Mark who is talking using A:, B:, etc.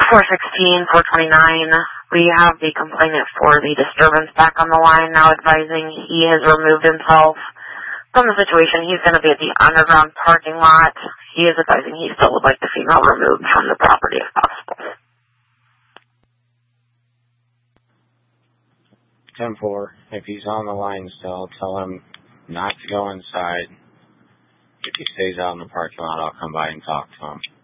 A: 416, 429. We have the complainant for the disturbance back on the line now advising he has removed himself from the situation. He's going to be at the underground parking lot. He is advising he still would like the female removed from the property if possible.
B: 10-4, if he's on the line still, tell him not to go inside. If he stays out in the parking lot, I'll come by and talk to him.